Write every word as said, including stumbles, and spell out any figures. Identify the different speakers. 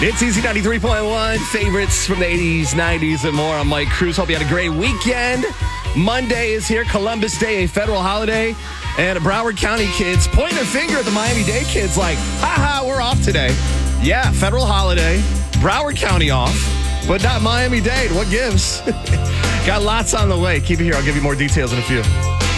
Speaker 1: It's Easy ninety-three point one, favorites from the eighties, nineties, and more. I'm Mike Cruz. Hope you had a great weekend. Monday is here, Columbus Day, a federal holiday. And Broward County kids pointing a finger at the Miami-Dade kids like, ha-ha, we're off today. Yeah, federal holiday, Broward County off, but not Miami-Dade. What gives? Got lots on the way. Keep it here. I'll give you more details in a few.